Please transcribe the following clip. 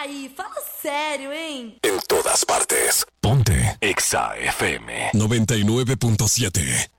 Ai, fala sério, hein? En todas partes. Ponte Exa FM 99.7.